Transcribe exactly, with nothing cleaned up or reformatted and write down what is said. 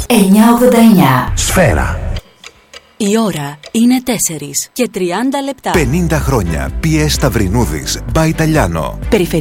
εννιακόσια ογδόντα εννιά. Σφαίρα. Η ώρα είναι τέσσερις και τριάντα λεπτά. πενήντα χρόνια. Πι Ες Σταυρινούδης. Μπα Ιταλιάνο.